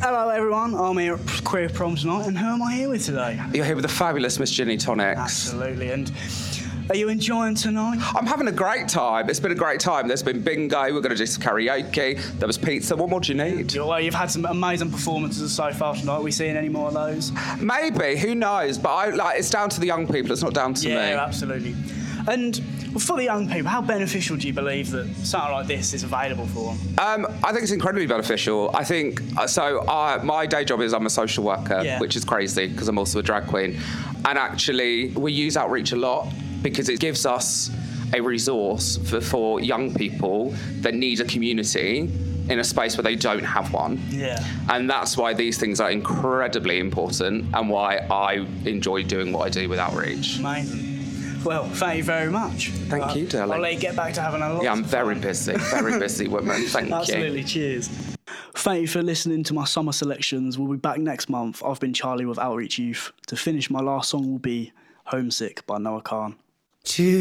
Hello everyone, I'm here at Queer Prom tonight, and who am I here with today? You're here with the fabulous Miss Ginny Tonics. Absolutely, and are you enjoying tonight? I'm having a great time. It's been a great time. There's been bingo, we're going to do some karaoke, there was pizza. What more do you need? Well, you've had some amazing performances so far tonight. Are we seeing any more of those? Maybe, who knows? But it's down to the young people, it's not down to me. Yeah, absolutely. And for the young people, how beneficial do you believe that something like this is available for them? I think it's incredibly beneficial. I think, my day job is I'm a social worker, which is crazy because I'm also a drag queen. And actually, we use outreach a lot because it gives us a resource for young people that need a community in a space where they don't have one. Yeah. And that's why these things are incredibly important and why I enjoy doing what I do with outreach. Amazing. Well, thank you very much. Thank you, darling. I'll let you get back to having a lot. Yeah, I'm of very fun. very busy woman. Thank you. Absolutely, cheers. Thank you for listening to my summer selections. We'll be back next month. I've been Charlie with Outreach Youth. To finish, my last song will be Homesick by Noah Khan.